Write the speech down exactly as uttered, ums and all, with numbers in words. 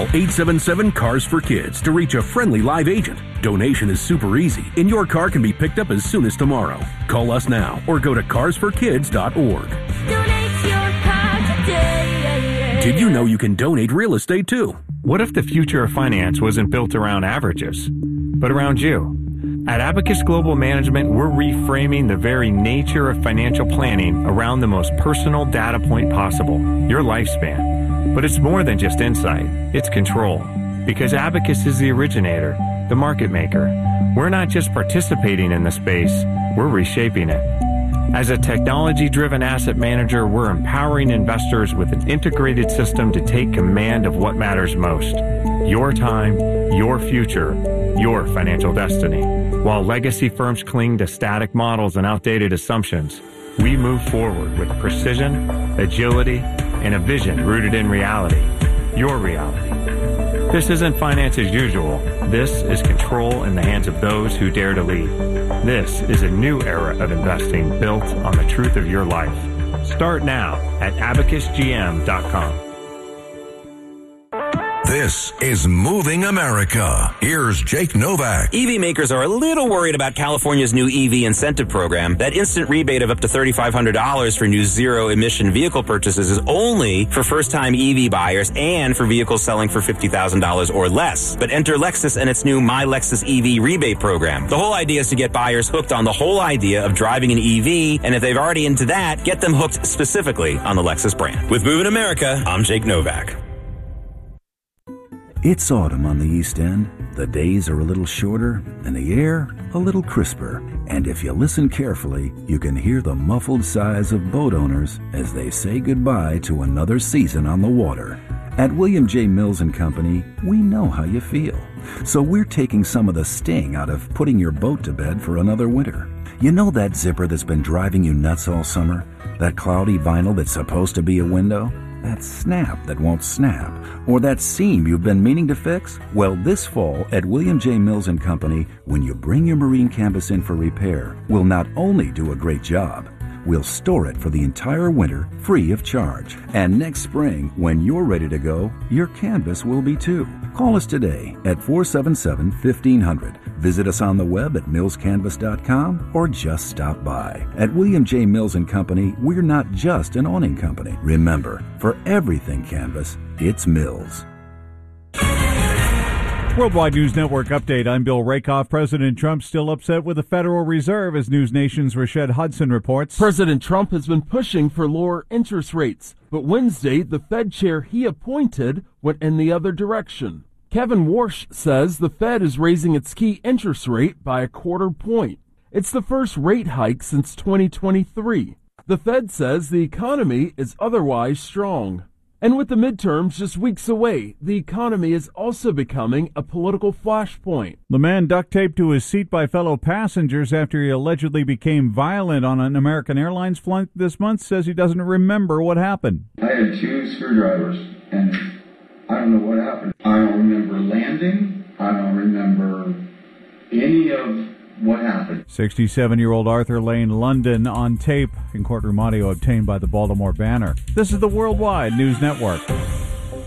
Call eight seven seven, C A R S for Kids to reach a friendly live agent. Donation is super easy, and your car can be picked up as soon as tomorrow. Call us now or go to cars for kids dot org. Donate your car today. Did you know you can donate real estate too? What if the future of finance wasn't built around averages, but around you? At Abacus Global Management, we're reframing the very nature of financial planning around the most personal data point possible, your lifespan. But it's more than just insight, it's control. Because Abacus is the originator, the market maker. We're not just participating in the space, we're reshaping it. As a technology-driven asset manager, we're empowering investors with an integrated system to take command of what matters most. Your time, your future, your financial destiny. While legacy firms cling to static models and outdated assumptions, we move forward with precision, agility, and a vision rooted in reality. Your reality. This isn't finance as usual. This is control in the hands of those who dare to lead. This is a new era of investing built on the truth of your life. Start now at abacus g m dot com. This is Moving America. Here's Jake Novak. E V makers are a little worried about California's new E V incentive program. That instant rebate of up to three thousand five hundred dollars for new zero-emission vehicle purchases is only for first-time E V buyers and for vehicles selling for fifty thousand dollars or less. But enter Lexus and its new My Lexus E V rebate program. The whole idea is to get buyers hooked on the whole idea of driving an E V, and if they've already into that, get them hooked specifically on the Lexus brand. With Moving America, I'm Jake Novak. It's autumn on the East End. The days are a little shorter and the air a little crisper. And if you listen carefully, you can hear the muffled sighs of boat owners as they say goodbye to another season on the water. At William J. Mills and Company, we know how you feel. So we're taking some of the sting out of putting your boat to bed for another winter. You know that zipper that's been driving you nuts all summer? That cloudy vinyl that's supposed to be a window? That snap that won't snap? Or that seam you've been meaning to fix? Well, this fall at William J. Mills and Company, when you bring your marine canvas in for repair, we'll not only do a great job, we'll store it for the entire winter free of charge. And next spring, when you're ready to go, your canvas will be too. Call us today at four seven seven, fifteen hundred. Visit us on the web at mills canvas dot com or just stop by. At William J. Mills and Company, we're not just an awning company. Remember, for everything canvas, it's Mills. Worldwide News Network update. I'm Bill Rakoff. President Trump still upset with the Federal Reserve, as News Nation's Rashad Hudson reports. President Trump has been pushing for lower interest rates, but Wednesday, the Fed chair he appointed went in the other direction. Kevin Warsh says the Fed is raising its key interest rate by a quarter point. It's the first rate hike since twenty twenty-three. The Fed says the economy is otherwise strong. And with the midterms just weeks away, the economy is also becoming a political flashpoint. The man duct taped to his seat by fellow passengers after he allegedly became violent on an American Airlines flight this month says he doesn't remember what happened. I had two screwdrivers, and I don't know what happened. I don't remember landing. I don't remember any of what happened. sixty-seven-year-old Arthur Lane London on tape in courtroom audio obtained by the Baltimore Banner. This is the Worldwide News Network.